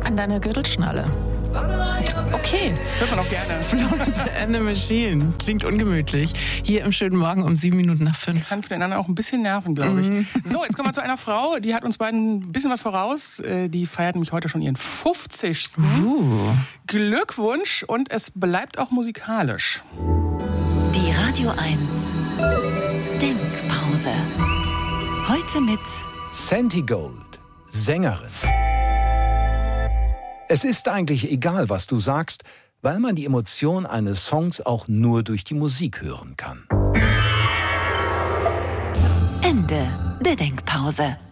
an deiner Gürtelschnalle. Okay. Das hört man auch gerne. Florence and the Machine. Klingt ungemütlich. Hier im schönen Morgen um 5:07. Kann voneinander auch ein bisschen nerven, glaube ich. So, jetzt kommen wir zu einer Frau, die hat uns beiden ein bisschen was voraus. Die feiert nämlich heute schon ihren 50. Glückwunsch, und es bleibt auch musikalisch. Die Radio 1 Denkpause. Heute mit Santi Gold, Sängerin. Es ist eigentlich egal, was du sagst, weil man die Emotion eines Songs auch nur durch die Musik hören kann. Ende der Denkpause.